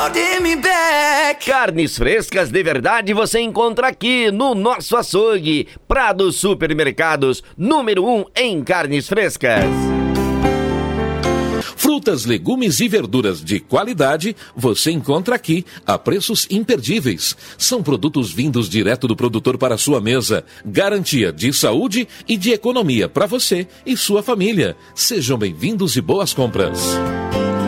holding me back. Carnes frescas de verdade você encontra aqui no nosso açougue. Prado Supermercados, número 1 em carnes frescas. Frutas, legumes e verduras de qualidade você encontra aqui a preços imperdíveis. São produtos vindos direto do produtor para a sua mesa. Garantia de saúde e de economia para você e sua família. Sejam bem-vindos e boas compras.